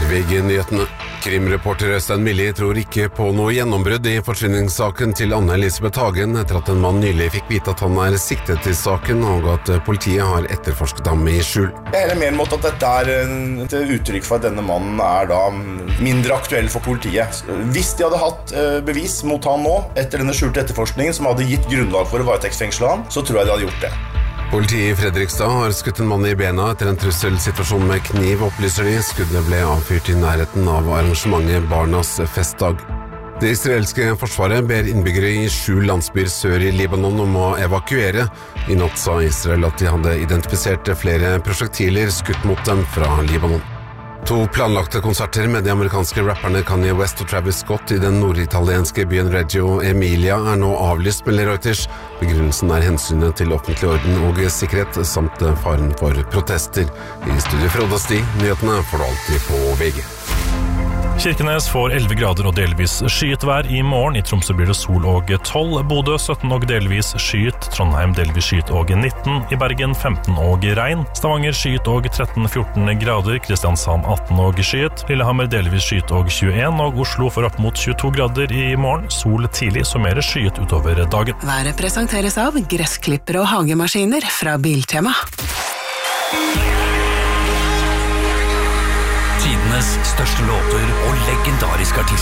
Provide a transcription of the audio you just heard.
VG-nyhetene. Krimreporter Øystein Milli tror ikke på noe gjennombrudd i forsvinningssaken til Anne-Elisabeth Hagen etter at en mann nylig fikk vite at han siktet i saken og at politiet har etterforsket ham i skjul. Jeg er mer mot at dette et uttrykk for at denne mannen da mindre aktuell for politiet. Hvis de hadde hatt bevis mot han nå, etter denne skjulte etterforskningen som hadde gitt grunnlag for å varetektsfengsle han, så tror jeg de hadde gjort det. Politiet i Fredrikstad har skutt en mann i bena etter en trusselsituasjon med kniv, opplyser de. Skuddet ble avfyrt i nærheten av arrangementet Barnas festdag. Det israelske forsvaret ber innbyggere i 7 landsbyer sør i Libanon om å evakuere. I natt sa Israel at de hadde identifisert flere prosjektiler skutt mot dem fra Libanon. 2 planlagte konserter med de amerikanske rapperne Kanye West og Travis Scott i den norditalienske byen Reggio Emilia nå avlyst, melder Reuters. Begrunnelsen hensynet til offentlig orden og sikkerhet, samt faren for protester. I studio Frode Sti, nyhetene får du alltid på VG. Kirkenes får 11 grader og delvis skyet vær i morgen. I Tromsø blir det sol og 12, Bodø 17 og delvis skyet, Trondheim delvis skyet og 19, i Bergen 15 og regn, Stavanger skyet og 13-14 grader, Kristiansand 18 og skyet, Lillehammer delvis skyet og 21, og Oslo får opp mot 22 grader i morgen, sol tidlig, så mer skyet utover dagen. Været presenteres av gressklipper og hagemaskiner fra Biltema. Tidenes største låter og legendariske artister.